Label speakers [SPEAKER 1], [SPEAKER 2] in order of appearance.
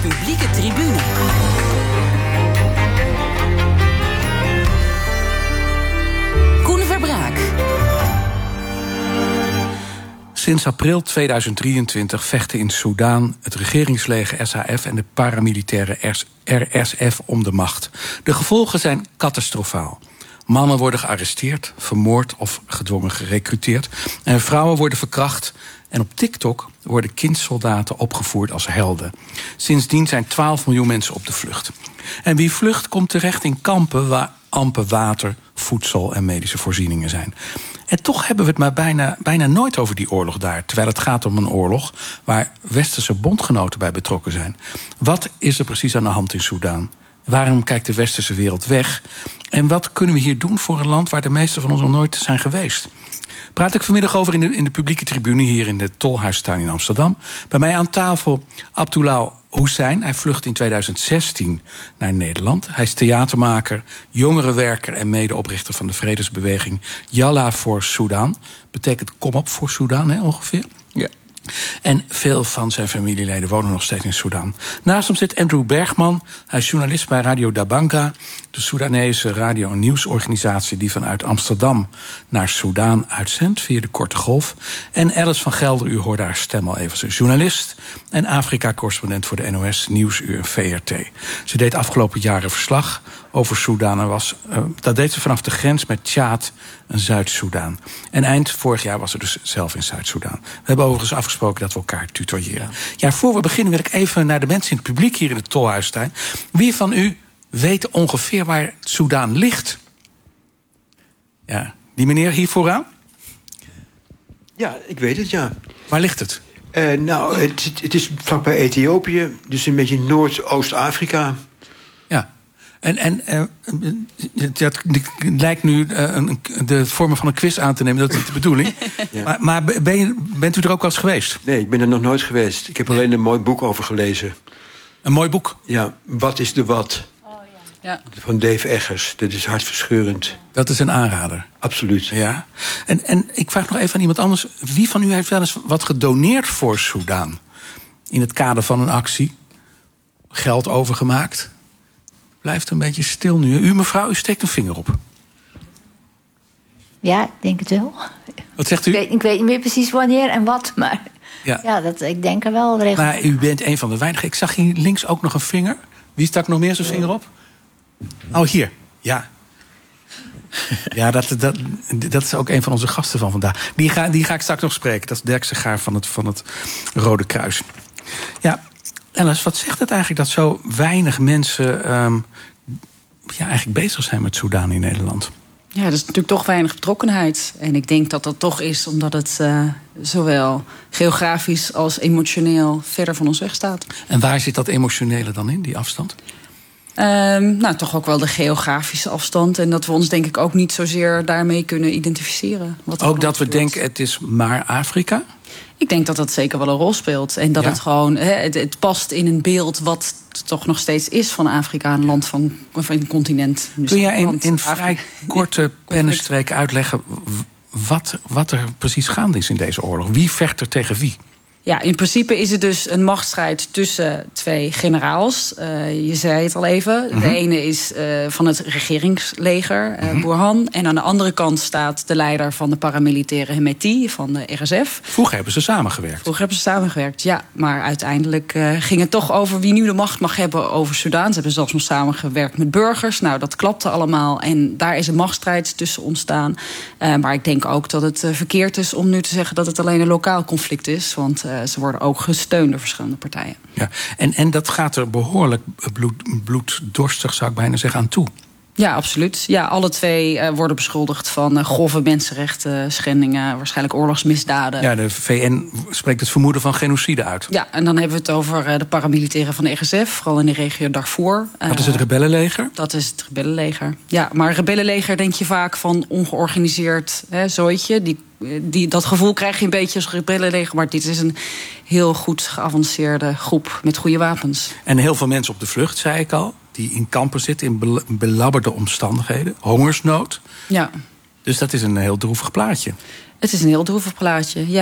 [SPEAKER 1] Publieke tribune. Koen Verbraak.
[SPEAKER 2] Sinds april 2023 vechten in Soedan het regeringsleger SAF en de paramilitaire RSF om de macht. De gevolgen zijn catastrofaal. Mannen worden gearresteerd, vermoord of gedwongen gerekruteerd. En vrouwen worden verkracht. En op TikTok worden kindsoldaten opgevoerd als helden. Sindsdien zijn 12 miljoen mensen op de vlucht. En wie vlucht komt terecht in kampen waar amper water, voedsel en medische voorzieningen zijn. En toch hebben we het maar bijna nooit over die oorlog daar. Terwijl het gaat om een oorlog waar westerse bondgenoten bij betrokken zijn. Wat is er precies aan de hand in Soedan? Waarom kijkt de westerse wereld weg? En wat kunnen we hier doen voor een land waar de meesten van ons nog nooit zijn geweest? Praat ik vanmiddag over in de publieke tribune hier in de Tolhuistuin in Amsterdam. Bij mij aan tafel Abdullah Hussein. Hij vlucht in 2016 naar Nederland. Hij is theatermaker, jongerenwerker en medeoprichter van de vredesbeweging Yalla voor Soedan. Betekent kom op voor Soedan, hè, ongeveer? Ja. En veel van zijn familieleden wonen nog steeds in Soedan. Naast hem zit Andrew Bergman. Hij is journalist bij Radio Dabanga, de Soedanese radio- en nieuwsorganisatie die vanuit Amsterdam naar Soedan uitzendt via de korte golf. En Alice van Gelder, u hoorde haar stem al even, ze is journalist en Afrika-correspondent voor de NOS Nieuwsuur en VRT. Ze deed afgelopen jaren verslag over Soedan en dat deed ze vanaf de grens met Tjaad en Zuid-Soedan. En eind vorig jaar was ze dus zelf in Zuid-Soedan. We hebben overigens afgesproken dat we elkaar tutoyeren. Ja, voor we beginnen wil ik even naar de mensen in het publiek hier in de Tolhuistuin. Wie van u weet ongeveer waar Soedan ligt? Ja, die meneer hier vooraan?
[SPEAKER 3] Ja, ik weet het, ja.
[SPEAKER 2] Waar ligt het?
[SPEAKER 3] Het is vlakbij Ethiopië, dus een beetje Noordoost-Afrika.
[SPEAKER 2] Ja. Dat lijkt nu de vormen van een quiz aan te nemen, dat is niet de bedoeling. Ja. Maar bent u er ook wel eens geweest?
[SPEAKER 3] Nee, ik ben er nog nooit geweest. Ik heb alleen een mooi boek over gelezen.
[SPEAKER 2] Een mooi boek?
[SPEAKER 3] Ja, Wat is de Wat? Ja. Van Dave Eggers. Dat is hartverscheurend.
[SPEAKER 2] Dat is een aanrader.
[SPEAKER 3] Absoluut.
[SPEAKER 2] Ja. En ik vraag nog even aan iemand anders. Wie van u heeft wel eens wat gedoneerd voor Soedan? In het kader van een actie? Geld overgemaakt? Blijft een beetje stil nu. U, mevrouw, u steekt een vinger op.
[SPEAKER 4] Ja, ik denk het wel.
[SPEAKER 2] Wat zegt u?
[SPEAKER 4] Ik weet niet meer precies wanneer en wat, maar ik denk er wel regelmatig.
[SPEAKER 2] Maar u bent een van de weinigen. Ik zag hier links ook nog een vinger. Wie stak nog meer zijn vinger op? Oh, hier. Ja. Ja, dat is ook een van onze gasten van vandaag. Die ga ik straks nog spreken. Dat is Dirk Segaar van het Rode Kruis. Ja, Alice, wat zegt het eigenlijk dat zo weinig mensen eigenlijk bezig zijn met Soedan in Nederland?
[SPEAKER 5] Ja, er is natuurlijk toch weinig betrokkenheid. En ik denk dat dat toch is omdat het zowel geografisch als emotioneel verder van ons weg staat. En
[SPEAKER 2] waar zit dat emotionele dan in, die afstand?
[SPEAKER 5] Toch ook wel de geografische afstand. En dat we ons denk ik ook niet zozeer daarmee kunnen identificeren.
[SPEAKER 2] Ook dat we denken het is maar Afrika?
[SPEAKER 5] Ik denk dat dat zeker wel een rol speelt. En dat het gewoon, het past in een beeld wat toch nog steeds is van Afrika. Een land van een continent. Dus
[SPEAKER 2] kun jij in vrij korte pennenstreken uitleggen wat er precies gaande is in deze oorlog? Wie vecht er tegen wie?
[SPEAKER 5] Ja, in principe is het dus een machtsstrijd tussen twee generaals. Je zei het al even. Mm-hmm. De ene is van het regeringsleger, Burhan. En aan de andere kant staat de leider van de paramilitaire Hemeti, van de RSF.
[SPEAKER 2] Vroeger hebben ze samengewerkt.
[SPEAKER 5] Ja. Maar uiteindelijk ging het toch over wie nu de macht mag hebben over Soedan. Ze hebben zelfs nog samengewerkt met burgers. Nou, dat klapte allemaal. En daar is een machtsstrijd tussen ontstaan. Maar ik denk ook dat het verkeerd is om nu te zeggen dat het alleen een lokaal conflict is. Want ze worden ook gesteund door verschillende partijen.
[SPEAKER 2] Ja, en dat gaat er behoorlijk bloeddorstig, zou ik bijna zeggen, aan toe.
[SPEAKER 5] Ja, absoluut. Ja, alle twee worden beschuldigd van grove mensenrechten schendingen, waarschijnlijk oorlogsmisdaden.
[SPEAKER 2] Ja, de VN spreekt het vermoeden van genocide uit.
[SPEAKER 5] Ja, en dan hebben we het over de paramilitairen van de RSF, vooral in de regio Darfur.
[SPEAKER 2] Wat is het rebellenleger?
[SPEAKER 5] Dat is het rebellenleger. Ja, maar rebellenleger denk je vaak van ongeorganiseerd zooitje. Dat gevoel krijg je een beetje als rebellenleger, maar dit is een heel goed geavanceerde groep met goede wapens.
[SPEAKER 2] En heel veel mensen op de vlucht, zei ik al, die in kampen zitten in belabberde omstandigheden, hongersnood.
[SPEAKER 5] Ja.
[SPEAKER 2] Dus dat is een heel droevig plaatje.
[SPEAKER 5] Het is een heel droevig plaatje, ja.